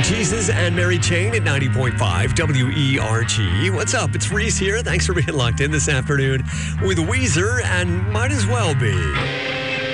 Jesus and Mary Chain at 90.5 WERG. What's up? It's Reese here. Thanks for being locked in this afternoon with Weezer and Might As Well Be.